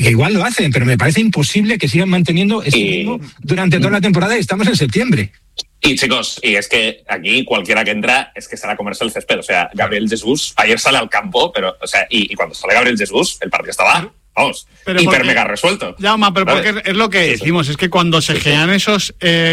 que igual lo hacen, pero me parece imposible que sigan manteniendo ese ritmo durante toda la temporada y estamos en septiembre. Y chicos, y es que aquí cualquiera que entra es que sale a comerse el césped. O sea, Gabriel Jesús ayer sale al campo, pero, o sea, y cuando sale Gabriel Jesús, el partido estaba, vamos, hiper mega resuelto. Llama, pero ¿vale? Porque es lo que decimos, es que cuando se generan esos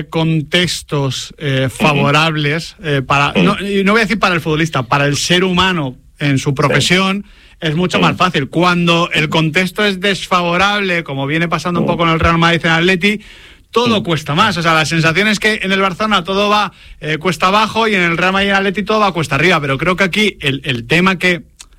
contextos favorables para, no voy a decir para el futbolista, para el ser humano en su profesión, es mucho más fácil. Cuando el contexto es desfavorable, como viene pasando un poco en el Real Madrid y en el Atleti, todo cuesta más. O sea, la sensación es que en el Barcelona todo va cuesta abajo y en el Real Madrid y el Atleti todo va cuesta arriba. Pero creo que aquí el tema que,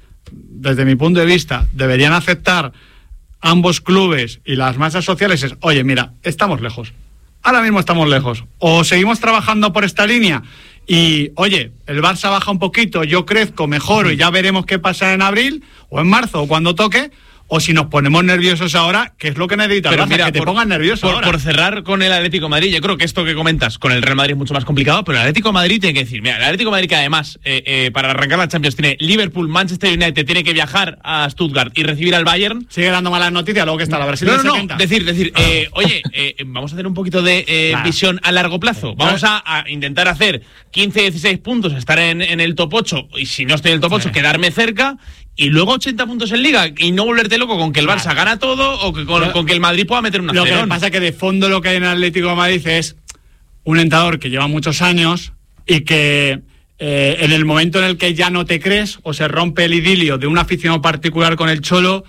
desde mi punto de vista, deberían aceptar ambos clubes y las masas sociales es, oye, mira, estamos lejos. Ahora mismo estamos lejos. O seguimos trabajando por esta línea y, oye, el Barça baja un poquito, yo crezco, mejoro y ya veremos qué pasa en abril o en marzo o cuando toque. O si nos ponemos nerviosos ahora, que es lo que necesita el Barça, mira, que te pongan nervioso ahora. Por cerrar con el Atlético de Madrid, yo creo que esto que comentas con el Real Madrid es mucho más complicado, pero el Atlético de Madrid tiene que decir, mira, el Atlético de Madrid que además, para arrancar la Champions, tiene Liverpool, Manchester United, tiene que viajar a Stuttgart y recibir al Bayern. Sigue dando malas noticias, luego que está la Brasil. No, decir, oye, vamos a hacer un poquito de visión a largo plazo. Vamos a intentar hacer 15, 16 puntos, estar en el top 8, y si no estoy en el top 8, quedarme cerca. Y luego 80 puntos en Liga y no volverte loco con que el Barça gana todo o que con que el Madrid pueda meter una Lo cerón. que pasa es que de fondo lo que hay en el Atlético de Madrid es un entrenador que lleva muchos años y que en el momento en el que ya no te crees o se rompe el idilio de un aficionado particular con el Cholo,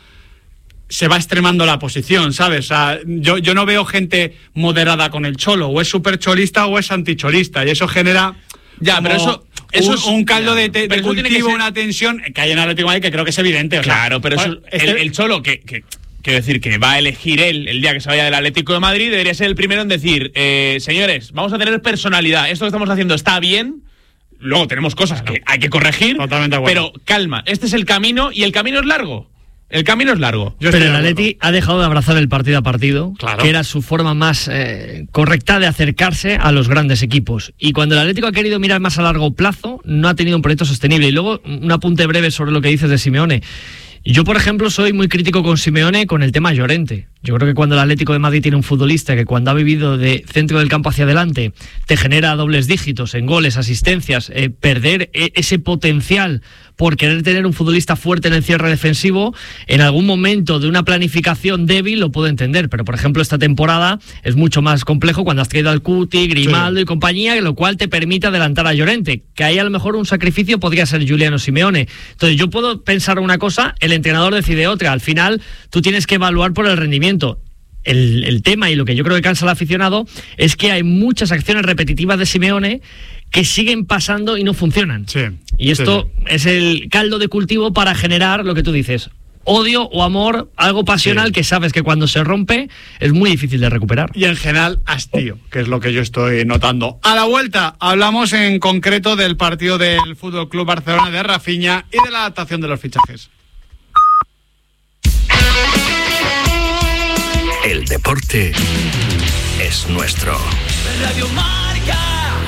se va extremando la posición, ¿sabes? O sea, yo no veo gente moderada con el Cholo, o es súper cholista o es anticholista, y eso genera... Ya, pero eso es un caldo de cultivo, una tensión que hay en Atlético de Madrid que creo que es evidente. Claro, pero eso, el Cholo, que quiero decir, que va a elegir él el día que se vaya del Atlético de Madrid, debería ser el primero en decir, señores, vamos a tener personalidad, esto que estamos haciendo está bien, luego tenemos cosas que hay que corregir, pero calma, este es el camino y el camino es largo. El camino es largo. Pero el Atleti ha dejado de abrazar el partido a partido, que era su forma más correcta de acercarse a los grandes equipos. Y cuando el Atlético ha querido mirar más a largo plazo, no ha tenido un proyecto sostenible. Y luego, un apunte breve sobre lo que dices de Simeone. Yo, por ejemplo, soy muy crítico con Simeone con el tema Llorente. Yo creo que cuando el Atlético de Madrid tiene un futbolista que cuando ha vivido de centro del campo hacia adelante te genera dobles dígitos en goles, asistencias, perder ese potencial por querer tener un futbolista fuerte en el cierre defensivo, en algún momento de una planificación débil lo puedo entender, pero por ejemplo esta temporada es mucho más complejo cuando has traído al Cuti, Grimaldo y compañía, lo cual te permite adelantar a Llorente, que ahí a lo mejor un sacrificio podría ser Juliano Simeone. Entonces yo puedo pensar una cosa, el entrenador decide otra, al final tú tienes que evaluar por el rendimiento. El tema y lo que yo creo que cansa al aficionado es que hay muchas acciones repetitivas de Simeone que siguen pasando y no funcionan. Y esto es el caldo de cultivo para generar lo que tú dices, odio o amor, algo pasional que sabes que cuando se rompe es muy difícil de recuperar. Y en general hastío, que es lo que yo estoy notando. A la vuelta hablamos en concreto del partido del Fútbol Club Barcelona de Rafinha y de la adaptación de los fichajes. El deporte es nuestro. Radio Marca.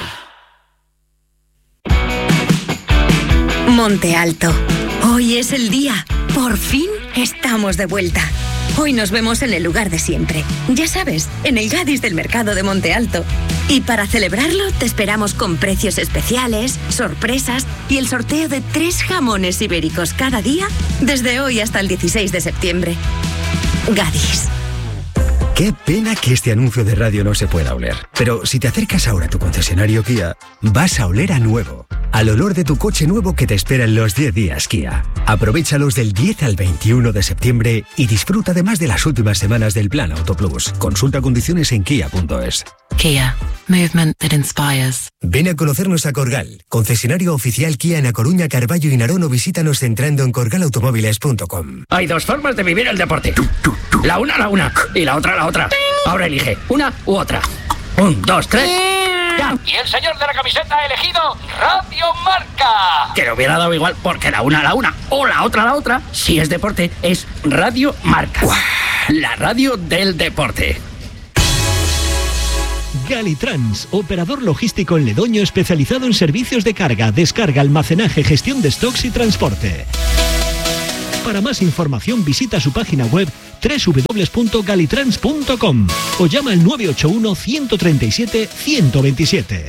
Monte Alto. Hoy es el día. Por fin estamos de vuelta. Hoy nos vemos en el lugar de siempre. Ya sabes, en el Gadis del Mercado de Monte Alto. Y para celebrarlo te esperamos con precios especiales, sorpresas y el sorteo de 3 jamones ibéricos cada día desde hoy hasta el 16 de septiembre. Gadis. Qué pena que este anuncio de radio no se pueda oler. Pero si te acercas ahora a tu concesionario Kia, vas a oler a nuevo. Al olor de tu coche nuevo que te espera en los 10 días Kia. Aprovéchalos del 10 al 21 de septiembre y disfruta además de las últimas semanas del Plan Auto Plus. Consulta condiciones en kia.es. Kia. Movement that inspires. Ven a conocernos a Corgal, concesionario oficial Kia en A Coruña, Carballo y Narón, o visítanos entrando en corgalautomóviles.com. Hay 2 formas de vivir el deporte. La una y la otra. Ahora elige una u otra. 1, 2, 3. ¡Ya! Y el señor de la camiseta ha elegido Radio Marca. Que le hubiera dado igual porque la una o la otra. Si es deporte, es Radio Marca. ¡Uah! La radio del deporte. Galitrans, operador logístico en Ledoño especializado en servicios de carga, descarga, almacenaje, gestión de stocks y transporte. Para más información visita su página web www.galitrans.com o llama al 981 137 127.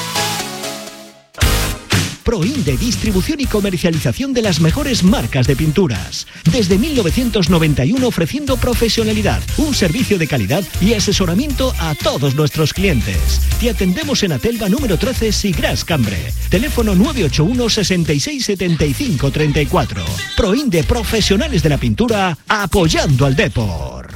Proinde, distribución y comercialización de las mejores marcas de pinturas. Desde 1991 ofreciendo profesionalidad, un servicio de calidad y asesoramiento a todos nuestros clientes. Te atendemos en Atelva número 13, Sigras, Cambre. Teléfono 981 66 75 34. Proinde, profesionales de la pintura, apoyando al Depor.